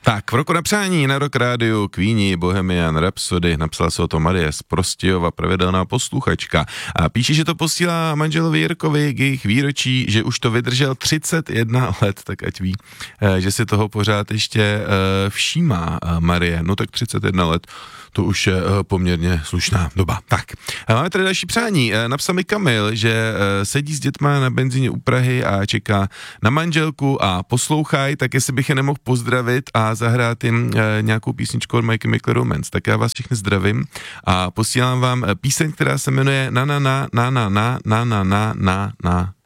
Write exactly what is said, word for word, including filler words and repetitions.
Tak, v roku na přání na Rock Rádiu Queeni, Bohemian Rhapsody, napsala se o to Marie z Prostějova, pravidelná posluchačka. A píše, že to posílá manželovi Jirkovi k jejich výročí, že už to vydržel třicet jedna let, tak ať ví, že si toho pořád ještě všímá Marie. No tak třicet jedna let, to už je poměrně slušná doba. Tak, máme tady další přání. Napsal mi Kamil, že sedí s dětma na benzíně u Prahy a čeká na manželku a poslouchají, tak jestli bych je nemohl pozdravit a zahrát jim nějakou písničku od My Chemical Romance. Tak já vás všechny zdravím a posílám vám píseň, která se jmenuje Na na na na na na na na na na